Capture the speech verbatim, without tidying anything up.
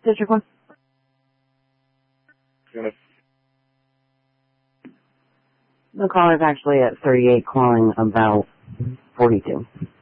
District one. The caller is actually at thirty-eight calling about forty-two.